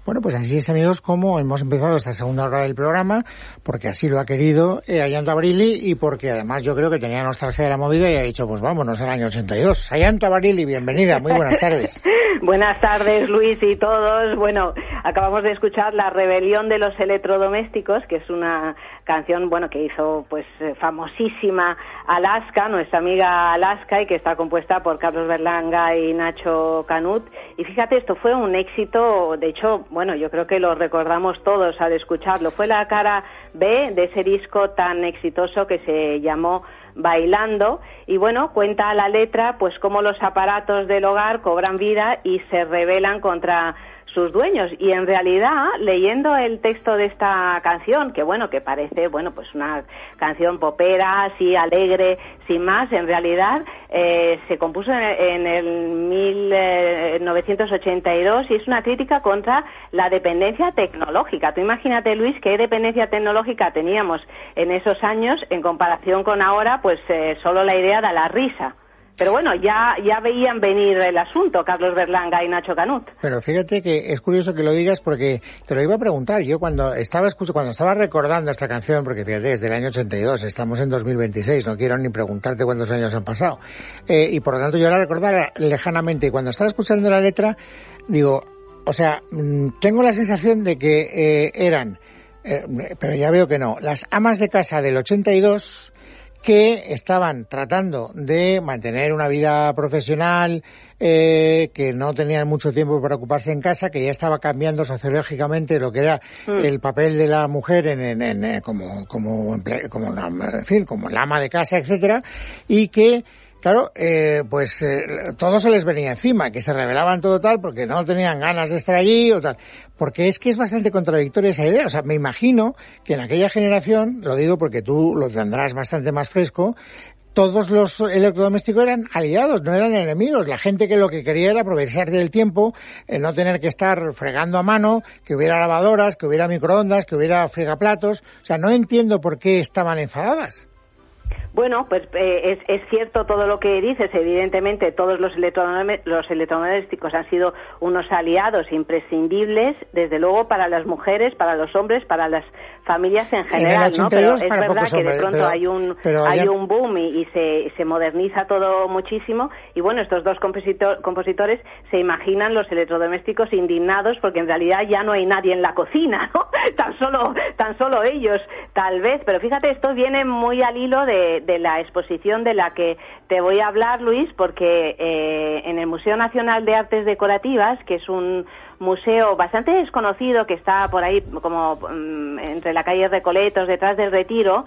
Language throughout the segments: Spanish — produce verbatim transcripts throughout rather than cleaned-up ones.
Bueno, pues así es, amigos, como hemos empezado esta segunda hora del programa, porque así lo ha querido eh, Ayanta Barili y porque además yo creo que tenía nostalgia de la movida y ha dicho, pues vámonos al año ochenta y dos. Ayanta Barili, bienvenida, muy buenas tardes. Buenas tardes, Luis y todos. Bueno, acabamos de escuchar La rebelión de los electrodomésticos, que es una canción, bueno, que hizo pues famosísima Alaska, nuestra amiga Alaska, y que está compuesta por Carlos Berlanga y Nacho Canut. Y fíjate, esto fue un éxito, de hecho, bueno, yo creo que lo recordamos todos al escucharlo. Fue la cara B de ese disco tan exitoso que se llamó Bailando, y bueno, cuenta la letra pues cómo los aparatos del hogar cobran vida y se rebelan contra sus dueños. Y en realidad, leyendo el texto de esta canción, que bueno, que parece, bueno, pues una canción popera, así alegre, sin más, en realidad eh, se compuso en, en el mil novecientos ochenta y dos y es una crítica contra la dependencia tecnológica. Tú imagínate, Luis, qué dependencia tecnológica teníamos en esos años en comparación con ahora, pues eh, solo la idea da la risa. Pero bueno, ya ya veían venir el asunto, Carlos Berlanga y Nacho Canut. Pero fíjate que es curioso que lo digas porque te lo iba a preguntar. Yo cuando estaba cuando estaba recordando esta canción, porque fíjate, es del año ochenta y dos, estamos en dos mil veintiséis, no quiero ni preguntarte cuántos años han pasado. Eh, y por lo tanto yo la recordaba lejanamente. Y cuando estaba escuchando la letra, digo, o sea, tengo la sensación de que eh, eran, eh, pero ya veo que no, las amas de casa del ochenta y dos que estaban tratando de mantener una vida profesional, eh, que no tenían mucho tiempo para ocuparse en casa, que ya estaba cambiando sociológicamente lo que era mm. el papel de la mujer en, en, en como como como la, en fin, como la ama de casa, etcétera, y que claro, eh, pues eh, todo se les venía encima, que se rebelaban todo tal porque no tenían ganas de estar allí o tal. Porque es que es bastante contradictoria esa idea. O sea, me imagino que en aquella generación, lo digo porque tú lo tendrás bastante más fresco, todos los electrodomésticos eran aliados, no eran enemigos. La gente que lo que quería era aprovechar del tiempo, eh, no tener que estar fregando a mano, que hubiera lavadoras, que hubiera microondas, que hubiera fregaplatos. O sea, no entiendo por qué estaban enfadadas. Bueno, pues eh, es, es cierto todo lo que dices. Evidentemente, todos los, electrodomé- los electrodomésticos han sido unos aliados imprescindibles, desde luego, para las mujeres, para los hombres, para las familias en general, en ¿no? Pero es verdad hombres, que de pronto pero, hay un hay ya... un boom y, y se, se moderniza todo muchísimo. Y bueno, estos dos compositor, compositores se imaginan los electrodomésticos indignados porque en realidad ya no hay nadie en la cocina, ¿no? Tan solo, tan solo ellos, tal vez. Pero fíjate, esto viene muy al hilo de de la exposición de la que te voy a hablar, Luis, porque eh, en el Museo Nacional de Artes Decorativas, que es un museo bastante desconocido que está por ahí como um, entre la calle Recoletos, detrás del Retiro,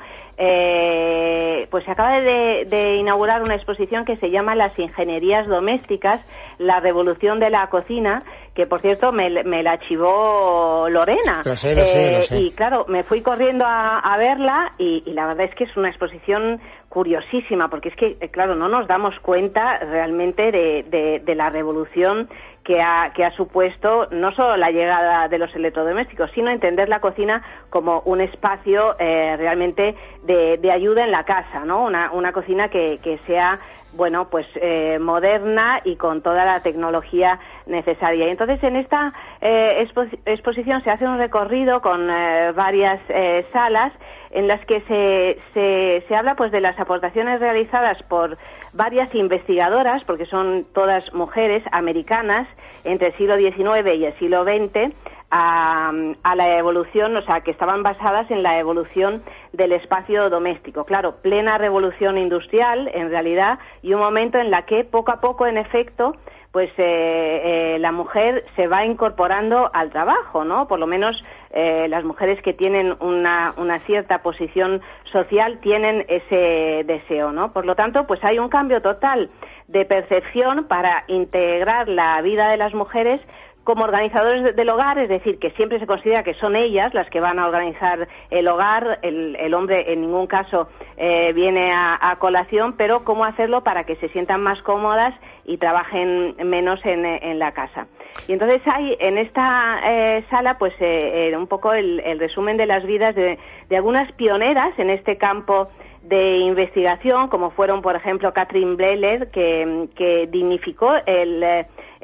eh, pues se acaba de, de inaugurar una exposición que se llama Las Ingenierías Domésticas, la revolución de la cocina, que por cierto me, me la archivó Lorena. Lo sé, lo eh, sé, lo sé. Y claro, me fui corriendo a, a verla y, y la verdad es que es una exposición curiosísima, porque es que, claro, no nos damos cuenta realmente de, de, de la revolución que ha, que ha supuesto no solo la llegada de los electrodomésticos, sino entender la cocina como un espacio eh, realmente de, de ayuda en la casa, ¿no? Una, una cocina que, que sea, bueno, pues eh, moderna y con toda la tecnología necesaria. Y entonces en esta eh, expo- exposición se hace un recorrido con eh, varias eh, salas en las que se, se, se habla pues de las aportaciones realizadas por varias investigadoras, porque son todas mujeres americanas, entre el siglo diecinueve y el siglo veinte, a, a la evolución, o sea, que estaban basadas en la evolución del espacio doméstico. Claro, plena revolución industrial, en realidad, y un momento en la que, poco a poco, en efecto, pues eh, eh, la mujer se va incorporando al trabajo, ¿no? Por lo menos eh, las mujeres que tienen una, una cierta posición social tienen ese deseo, ¿no? Por lo tanto, pues hay un cambio total de percepción para integrar la vida de las mujeres como organizadores del hogar, es decir, que siempre se considera que son ellas las que van a organizar el hogar, el, el hombre en ningún caso eh, viene a, a colación, pero cómo hacerlo para que se sientan más cómodas y trabajen menos en, en la casa. Y entonces hay en esta eh, sala pues eh, eh, un poco el, el resumen de las vidas de, de algunas pioneras en este campo de investigación, como fueron, por ejemplo, Catherine Breilert, que, que dignificó el,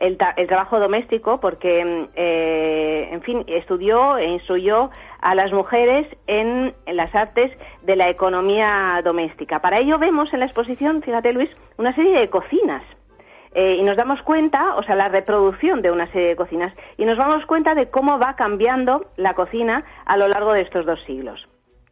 el, ta- el trabajo doméstico porque, eh, en fin, estudió e instruyó a las mujeres en, en las artes de la economía doméstica. Para ello vemos en la exposición, fíjate Luis, una serie de cocinas. Eh, y nos damos cuenta, o sea, la reproducción de una serie de cocinas, y nos damos cuenta de cómo va cambiando la cocina a lo largo de estos dos siglos.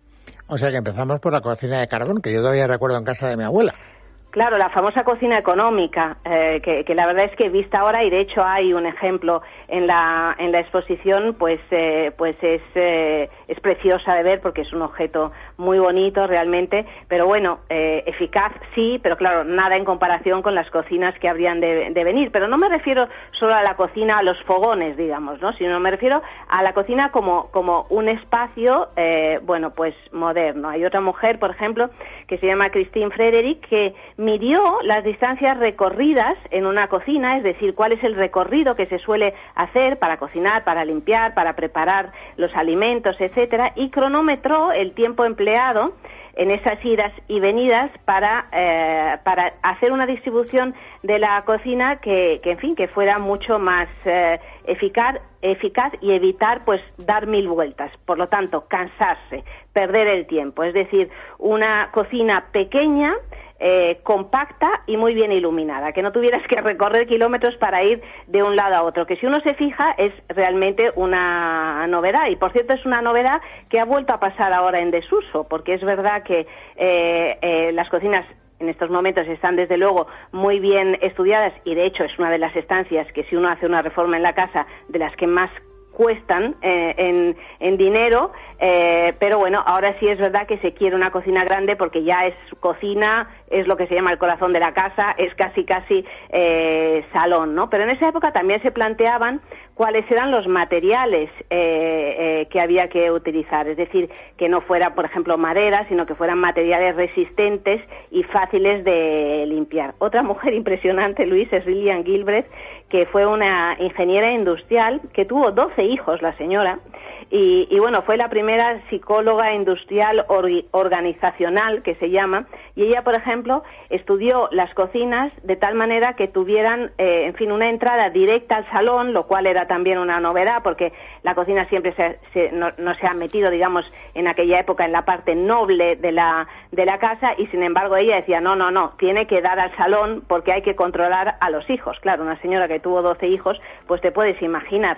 O sea que empezamos por la cocina de carbón, que yo todavía recuerdo en casa de mi abuela. Claro, la famosa cocina económica, eh, que, que la verdad es que vista ahora, y de hecho hay un ejemplo en la en la exposición, pues eh, pues es eh, es preciosa de ver porque es un objeto muy bonito realmente, pero bueno, eh, eficaz sí, pero claro, nada en comparación con las cocinas que habrían de, de venir. Pero no me refiero solo a la cocina, a los fogones, digamos, ¿no? Sino me refiero a la cocina como como un espacio, eh, bueno, pues moderno. Hay otra mujer, por ejemplo, que se llama Christine Frederick, que midió las distancias recorridas en una cocina, es decir, cuál es el recorrido que se suele hacer para cocinar, para limpiar, para preparar los alimentos, etcétera, y cronometró el tiempo empleado en esas idas y venidas para eh, para hacer una distribución de la cocina que, que en fin, que fuera mucho más eh, eficaz eficaz y evitar pues dar mil vueltas, por lo tanto cansarse, perder el tiempo, es decir, una cocina pequeña, Eh, compacta y muy bien iluminada, que no tuvieras que recorrer kilómetros para ir de un lado a otro, que si uno se fija es realmente una novedad, y por cierto es una novedad que ha vuelto a pasar ahora en desuso, porque es verdad que eh, eh, las cocinas en estos momentos están desde luego muy bien estudiadas, y de hecho es una de las estancias que si uno hace una reforma en la casa, de las que más cuestan eh, en, en dinero, eh, pero bueno, ahora sí es verdad que se quiere una cocina grande porque ya es cocina, es lo que se llama el corazón de la casa, es casi casi eh, salón, ¿no? Pero en esa época también se planteaban cuáles eran los materiales eh, eh, que había que utilizar, es decir, que no fuera, por ejemplo, madera, sino que fueran materiales resistentes y fáciles de limpiar. Otra mujer impresionante, Luis, es Lillian Gilbreth, que fue una ingeniera industrial que tuvo doce hijos, la señora, y, y bueno, fue la primera psicóloga industrial or, organizacional, que se llama, y ella, por ejemplo, estudió las cocinas de tal manera que tuvieran, eh, en fin, una entrada directa al salón, lo cual era también una novedad, porque la cocina siempre se, se, no, no se ha metido, digamos, en aquella época en la parte noble de la, de la casa, y sin embargo ella decía, no, no, no, tiene que dar al salón porque hay que controlar a los hijos. Claro, una señora que tuvo doce hijos, pues te puedes imaginar.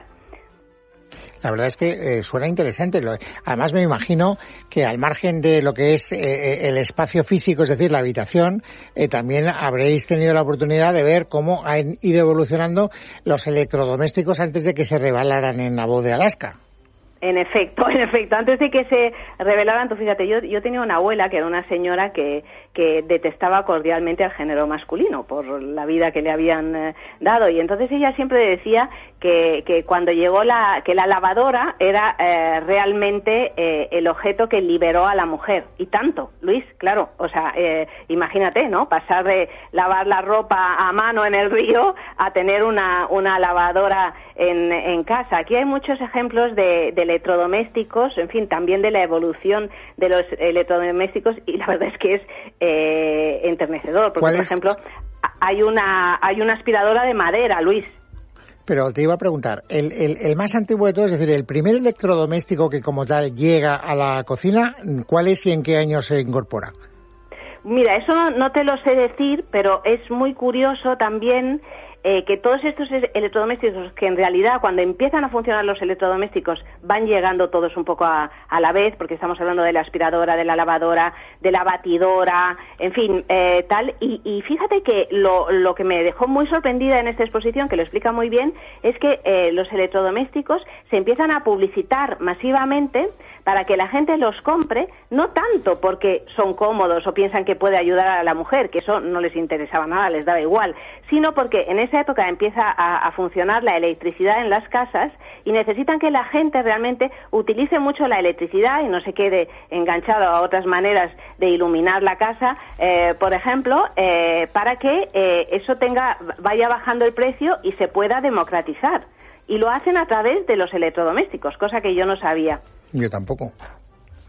La verdad es que eh, suena interesante. Además, me imagino que al margen de lo que es eh, el espacio físico, es decir, la habitación, eh, también habréis tenido la oportunidad de ver cómo han ido evolucionando los electrodomésticos antes de que se revelaran en la voz de Alaska. En efecto, en efecto. Antes de que se revelaran, tú fíjate, yo, yo tenía una abuela que era una señora que, que detestaba cordialmente al género masculino por la vida que le habían eh, dado, y entonces ella siempre decía que, que cuando llegó la, que la lavadora era eh, realmente eh, el objeto que liberó a la mujer. Y tanto, Luis, claro, o sea, eh, imagínate, ¿no? Pasar de lavar la ropa a mano en el río a tener una, una lavadora en, en casa. Aquí hay muchos ejemplos de, de electrodomésticos, en fin, también de la evolución de los electrodomésticos, y la verdad es que es eh, enternecedor, porque por ejemplo hay una hay una aspiradora de madera, Luis. Pero te iba a preguntar, el, el, el más antiguo de todos, es decir, el primer electrodoméstico que como tal llega a la cocina, ¿cuál es y en qué año se incorpora? Mira, eso no, no te lo sé decir, pero es muy curioso también eh, que todos estos electrodomésticos, que en realidad cuando empiezan a funcionar los electrodomésticos van llegando todos un poco a, a la vez, porque estamos hablando de la aspiradora, de la lavadora, de la batidora, en fin, eh, tal, y, y fíjate que lo, lo que me dejó muy sorprendida en esta exposición, que lo explica muy bien, es que eh, los electrodomésticos se empiezan a publicitar masivamente para que la gente los compre, no tanto porque son cómodos o piensan que puede ayudar a la mujer, que eso no les interesaba nada, les daba igual, sino porque en esa época empieza a, a funcionar la electricidad en las casas y necesitan que la gente realmente utilice mucho la electricidad y no se quede enganchado a otras maneras de iluminar la casa, eh, por ejemplo, eh, para que eh, eso tenga vaya bajando el precio y se pueda democratizar. Y lo hacen a través de los electrodomésticos, cosa que yo no sabía. Yo tampoco.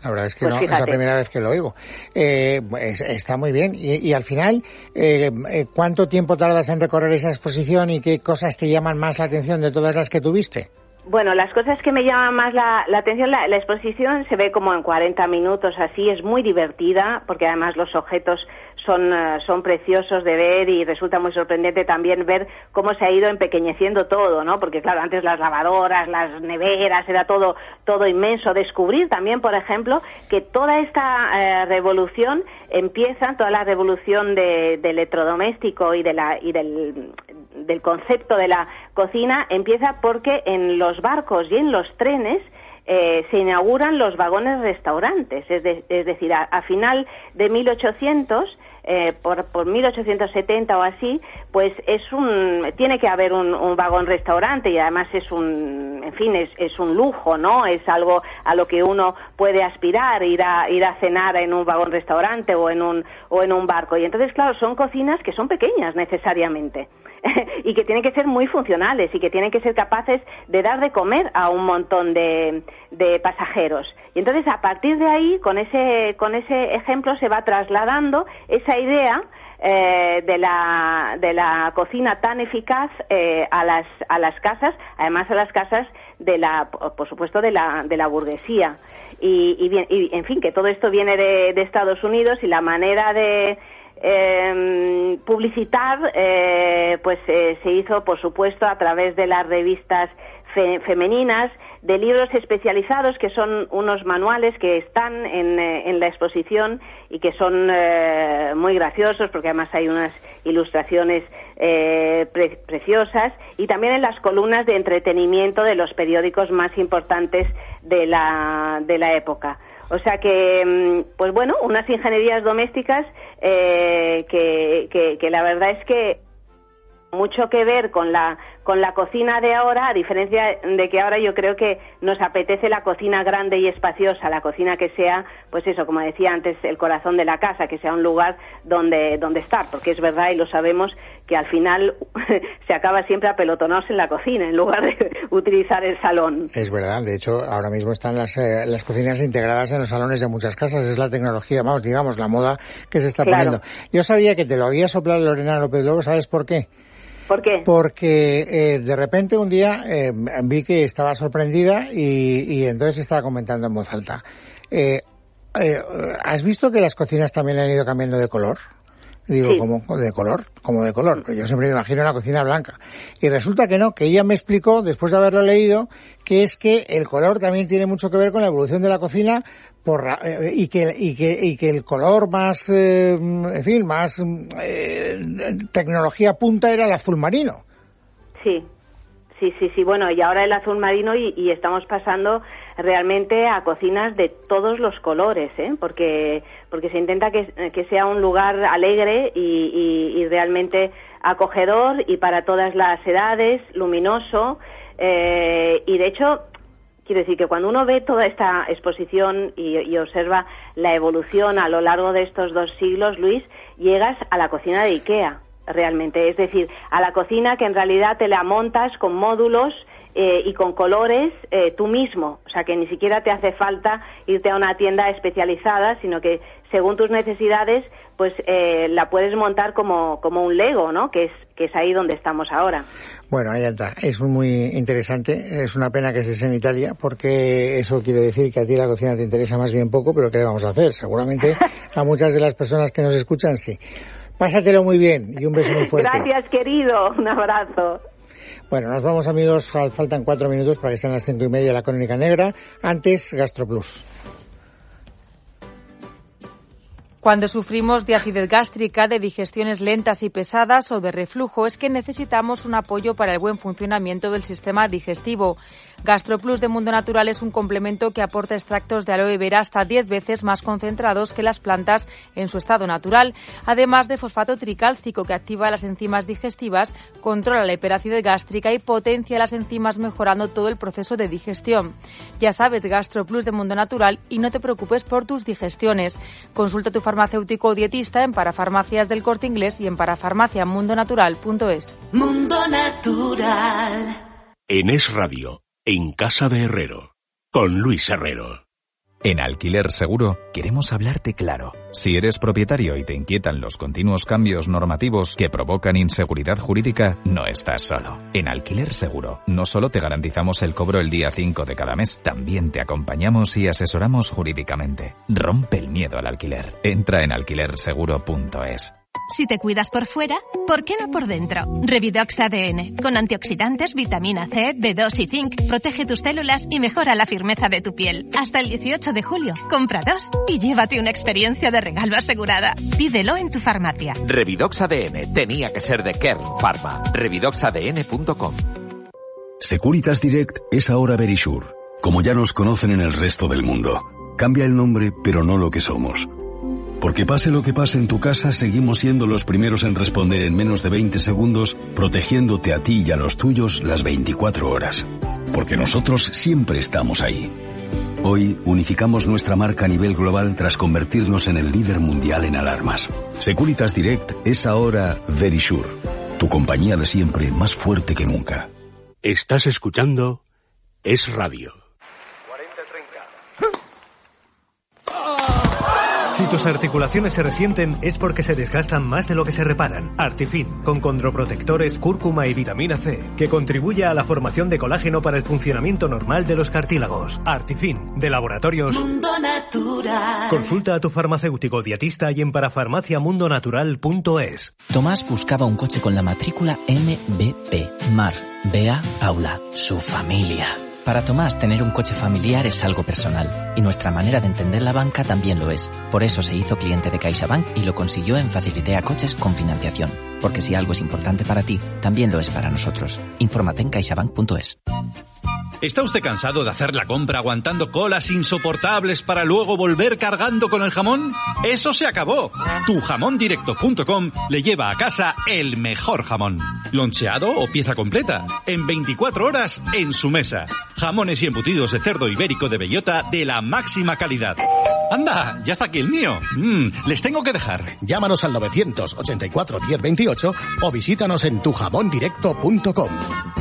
La verdad es que pues no, fíjate. es la primera vez que lo oigo. Eh, es, está muy bien. Y, y al final, eh, ¿cuánto tiempo tardas en recorrer esa exposición y qué cosas te llaman más la atención de todas las que tuviste? Bueno, las cosas que me llaman más la, la atención, la, la exposición se ve como en cuarenta minutos así, es muy divertida porque además los objetos son, uh, son preciosos de ver y resulta muy sorprendente también ver cómo se ha ido empequeñeciendo todo, ¿no? Porque claro, antes las lavadoras, las neveras, era todo, todo inmenso. Descubrir también, por ejemplo, que toda esta uh, revolución empieza, toda la revolución de, de electrodoméstico y, de la, y del, del concepto de la cocina empieza porque en los barcos y en los trenes eh, se inauguran los vagones restaurantes, es, de, es decir, a, a final de mil ochocientos, eh, por, por mil ochocientos setenta o así, pues es un, tiene que haber un, un vagón restaurante y además es un, en fin, es, es un lujo, ¿no? Es algo a lo que uno puede aspirar, ir a, ir a cenar en un vagón restaurante o en un, o en un barco. Y entonces, claro, son cocinas que son pequeñas necesariamente. Y que tienen que ser muy funcionales y que tienen que ser capaces de dar de comer a un montón de, de pasajeros. Y entonces, a partir de ahí, con ese, con ese ejemplo, se va trasladando esa idea eh, de la, de la cocina tan eficaz eh, a las, a las casas, además a las casas de la, por supuesto, de la, de la burguesía. Y, y, bien, y, en fin, que todo esto viene de, de Estados Unidos y la manera de Eh, publicitar eh, pues eh, se hizo, por supuesto, a través de las revistas fe- femeninas, de libros especializados que son unos manuales que están en, eh, en la exposición y que son eh, muy graciosos porque además hay unas ilustraciones eh, pre- preciosas, y también en las columnas de entretenimiento de los periódicos más importantes de la, de la época. O sea que, pues bueno, unas ingenierías domésticas eh, que, que, que la verdad es que mucho que ver con la con la cocina de ahora, a diferencia de que ahora yo creo que nos apetece la cocina grande y espaciosa, la cocina que sea, pues eso, como decía antes, el corazón de la casa, que sea un lugar donde donde estar, porque es verdad y lo sabemos que al final se acaba siempre apelotonados en la cocina en lugar de utilizar el salón. Es verdad, de hecho ahora mismo están las, eh, las cocinas integradas en los salones de muchas casas, es la tecnología, vamos, digamos, la moda que se está Claro. poniendo. Yo sabía que te lo había soplado Lorena López Lobo, ¿sabes por qué? ¿Por qué? Porque eh, de repente un día eh, vi que estaba sorprendida y, y entonces estaba comentando en voz alta. Eh, eh, ¿Has visto que las cocinas también han ido cambiando de color? Digo, Sí. ¿cómo de color? ¿Cómo de color? Yo siempre me imagino una cocina blanca. Y resulta que no, que ella me explicó, después de haberlo leído, que es que el color también tiene mucho que ver con la evolución de la cocina por eh, y que y que y que el color más eh, en fin, más eh, tecnología punta era el azul marino. Sí. Sí, sí, sí, bueno, y ahora el azul marino y, y estamos pasando realmente a cocinas de todos los colores, ¿eh? Porque porque se intenta que, que sea un lugar alegre y, y, y realmente acogedor y para todas las edades, luminoso, eh, y de hecho, quiero decir que cuando uno ve toda esta exposición y, y observa la evolución a lo largo de estos dos siglos, Luis, llegas a la cocina de IKEA. Realmente, es decir, a la cocina que en realidad te la montas con módulos eh, y con colores eh, tú mismo, o sea que ni siquiera te hace falta irte a una tienda especializada, sino que según tus necesidades pues eh, la puedes montar como como un Lego, ¿no? Que es que es ahí donde estamos ahora. Bueno, ahí está. Es muy interesante. Es una pena que estés en Italia, porque eso quiere decir que a ti la cocina te interesa más bien poco, pero ¿qué le vamos a hacer? Seguramente a muchas de las personas que nos escuchan sí. Pásatelo muy bien y un beso muy fuerte. Gracias, querido. Un abrazo. Bueno, nos vamos, amigos. Faltan cuatro minutos para que sean las cinco y media de la Crónica Negra. Antes, GastroPlus. Cuando sufrimos de acidez gástrica, de digestiones lentas y pesadas o de reflujo, es que necesitamos un apoyo para el buen funcionamiento del sistema digestivo. GastroPlus de Mundo Natural es un complemento que aporta extractos de aloe vera hasta diez veces más concentrados que las plantas en su estado natural, además de fosfato tricálcico que activa las enzimas digestivas, controla la hiperacidez gástrica y potencia las enzimas mejorando todo el proceso de digestión. Ya sabes, GastroPlus de Mundo Natural, y no te preocupes por tus digestiones. Consulta a tu farmacéutico o dietista en Parafarmacias del Corte Inglés y en parafarmacia mundo natural punto es. Mundo Natural. En Es Radio, en Casa de Herrero, con Luis Herrero. En Alquiler Seguro queremos hablarte claro. Si eres propietario y te inquietan los continuos cambios normativos que provocan inseguridad jurídica, no estás solo. En Alquiler Seguro no solo te garantizamos el cobro el día cinco de cada mes, también te acompañamos y asesoramos jurídicamente. Rompe el miedo al alquiler. Entra en alquiler seguro punto es. Si te cuidas por fuera, ¿por qué no por dentro? Revidox A D N. Con antioxidantes, vitamina C, B dos y zinc, protege tus células y mejora la firmeza de tu piel. Hasta el dieciocho de julio, compra dos y llévate una experiencia de regalo asegurada. Pídelo en tu farmacia. Revidox A D N. Tenía que ser de Kern Pharma. revidox a d n punto com. Securitas Direct es ahora Verisure. Como ya nos conocen en el resto del mundo. Cambia el nombre, pero no lo que somos. Porque pase lo que pase en tu casa, seguimos siendo los primeros en responder en menos de veinte segundos, protegiéndote a ti y a los tuyos las veinticuatro horas. Porque nosotros siempre estamos ahí. Hoy unificamos nuestra marca a nivel global tras convertirnos en el líder mundial en alarmas. Securitas Direct es ahora Verisure, tu compañía de siempre más fuerte que nunca. Estás escuchando Es Radio. Si tus articulaciones se resienten es porque se desgastan más de lo que se reparan. Artifin, con condroprotectores, cúrcuma y vitamina C, que contribuye a la formación de colágeno para el funcionamiento normal de los cartílagos. Artifin, de Laboratorios Mundo Natural. Consulta a tu farmacéutico dietista y en parafarmacia mundo natural punto es. Tomás buscaba un coche con la matrícula M B P. Mar, Bea, Paula, su familia. Para Tomás, tener un coche familiar es algo personal, y nuestra manera de entender la banca también lo es. Por eso se hizo cliente de CaixaBank y lo consiguió en Facilitea Coches con financiación. Porque si algo es importante para ti, también lo es para nosotros. Infórmate en caixabank punto es. ¿Está usted cansado de hacer la compra aguantando colas insoportables para luego volver cargando con el jamón? ¡Eso se acabó! tu jamón directo punto com le lleva a casa el mejor jamón. Loncheado o pieza completa. En veinticuatro horas en su mesa. Jamones y embutidos de cerdo ibérico de bellota de la máxima calidad. ¡Anda! ¡Ya está aquí el mío! Mm, les tengo que dejar. Llámanos al novecientos ochenta y cuatro diez veintiocho o visítanos en tu jamón directo punto com.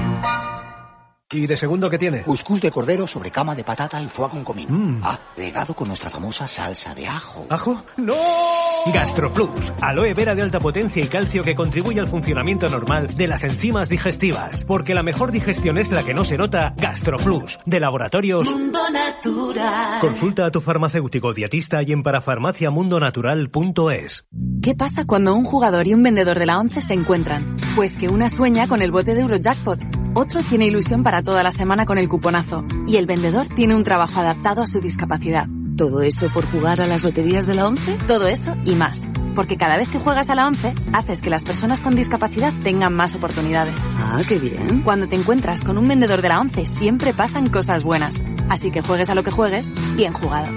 ¿Y de segundo qué tiene? Cuscús de cordero sobre cama de patata y foie con comino. Mm. Ah, regado con nuestra famosa salsa de ajo. ¿Ajo? ¡No! GastroPlus, aloe vera de alta potencia y calcio que contribuye al funcionamiento normal de las enzimas digestivas. Porque la mejor digestión es la que no se nota. GastroPlus, de Laboratorios Mundo Natural. Consulta a tu farmacéutico dietista y en parafarmacia mundo natural punto es. ¿Qué pasa cuando un jugador y un vendedor de la ONCE se encuentran? Pues que una sueña con el bote de Eurojackpot, otro tiene ilusión para toda la semana con el cuponazo y el vendedor tiene un trabajo adaptado a su discapacidad. ¿Todo eso por jugar a las loterías de la ONCE? Todo eso y más. Porque cada vez que juegas a la ONCE, haces que las personas con discapacidad tengan más oportunidades. Ah, qué bien. Cuando te encuentras con un vendedor de la ONCE, siempre pasan cosas buenas. Así que juegues a lo que juegues, bien jugado.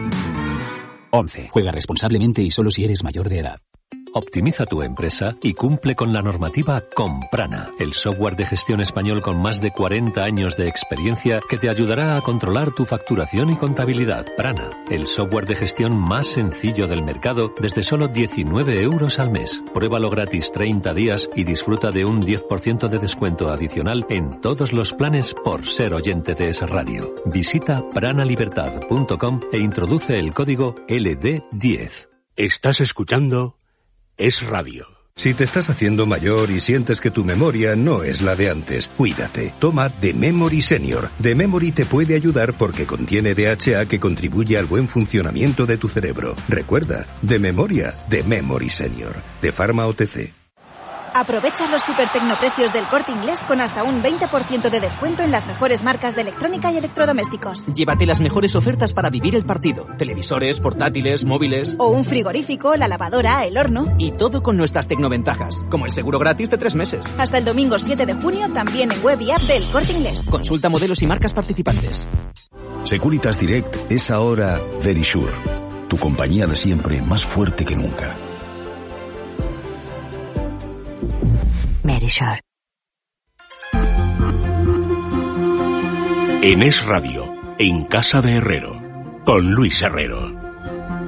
ONCE. Juega responsablemente y solo si eres mayor de edad. Optimiza tu empresa y cumple con la normativa con Prana, el software de gestión español con más de cuarenta años de experiencia que te ayudará a controlar tu facturación y contabilidad. Prana, el software de gestión más sencillo del mercado desde solo diecinueve euros al mes. Pruébalo gratis treinta días y disfruta de un diez por ciento de descuento adicional en todos los planes por ser oyente de Es Radio. Visita prana libertad punto com e introduce el código L D diez. Estás escuchando Es Radio. Si te estás haciendo mayor y sientes que tu memoria no es la de antes, cuídate. Toma The Memory Senior. The Memory te puede ayudar porque contiene D H A que contribuye al buen funcionamiento de tu cerebro. Recuerda, de memoria, The Memory Senior. De Pharma O T C. Aprovecha los super tecnoprecios del Corte Inglés con hasta un veinte por ciento de descuento en las mejores marcas de electrónica y electrodomésticos. Llévate las mejores ofertas para vivir el partido. Televisores, portátiles, móviles... O un frigorífico, la lavadora, el horno... Y todo con nuestras tecnoventajas, como el seguro gratis de tres meses. Hasta el domingo siete de junio, también en web y app del Corte Inglés. Consulta modelos y marcas participantes. Securitas Direct es ahora Verisure, tu compañía de siempre más fuerte que nunca. Verisure. En Es Radio, en Casa de Herrero, con Luis Herrero.